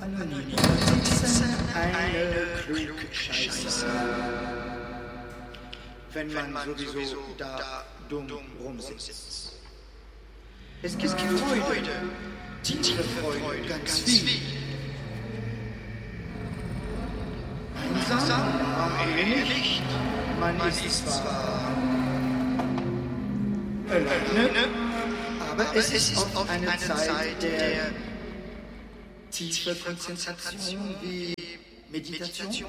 Anonym Notizen, eine Klugscheiße. Wenn man sowieso da dumm rumsitzt. Es gibt Freude, tiefe Freude, ganz viel. Einsam, nicht. Man ist zwar alleine, aber es ist oft eine Zeit der tiefe Konzentration wie Meditation,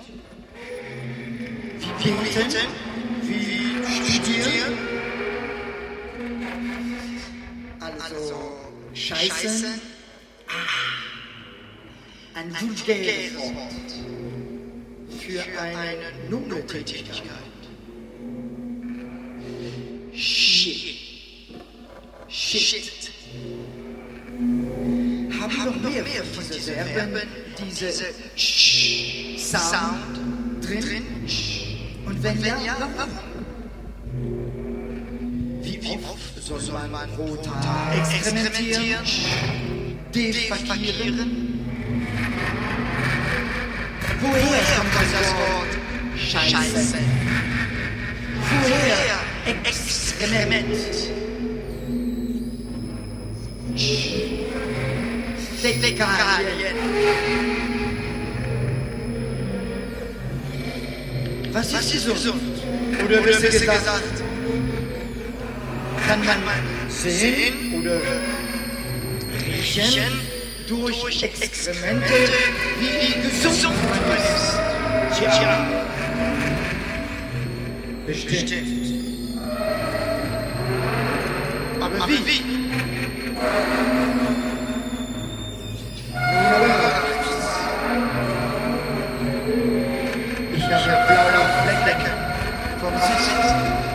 wie Beten, wie Studieren. Also Scheiße, ein vulgäres Wort für eine noble Tätigkeit. Shit. Haben noch mehr von diese Verben, diese Sound drin? Und wenn ja, warum? Wie oft soll man pro Tag experimentieren, defekieren? Woher kommt das Wort Scheiße? Woher Experiment? Fäkalien. Was ist gesund? Oder besser gesagt, kann man sehen oder riechen durch Experimente, wie gesund man ist? Tja, bestimmt. Aber wie? Ich habe blaue Flecke vom Sitzen.